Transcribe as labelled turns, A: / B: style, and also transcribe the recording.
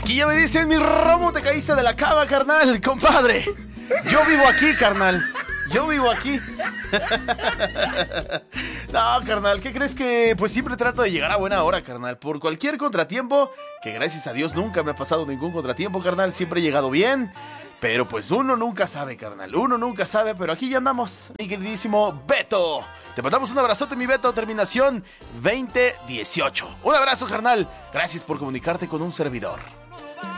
A: Aquí ya me dicen, mi Romo, te caíste de la cama, carnal, compadre. Yo vivo aquí, carnal. Yo vivo aquí. No, carnal, ¿qué crees? Que pues siempre trato de llegar a buena hora, carnal. Por cualquier contratiempo, que gracias a Dios nunca me ha pasado ningún contratiempo, carnal. Siempre he llegado bien. Pero pues uno nunca sabe, carnal. Uno nunca sabe, pero aquí ya andamos. Mi queridísimo Beto. Te mandamos un abrazote, mi Beto. Terminación 2018. Un abrazo, carnal. Gracias por comunicarte con un servidor.